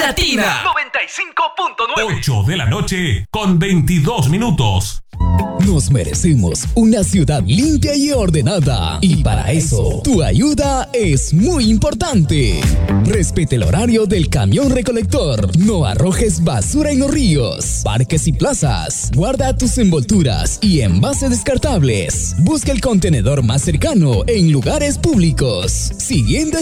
Latina 95.9. 8 de la noche con 22 minutos. Nos merecemos una ciudad limpia y ordenada. Y para eso, tu ayuda es muy importante. Respete el horario del camión recolector. No arrojes basura en los ríos, parques y plazas. Guarda tus envolturas y envases descartables. Busca el contenedor más cercano en lugares públicos. Siguiendo